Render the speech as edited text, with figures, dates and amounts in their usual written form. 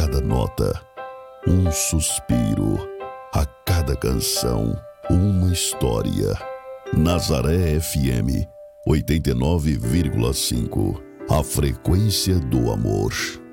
cada nota, um suspiro, a cada canção, uma história. Nazaré FM 89,5, a frequência do amor.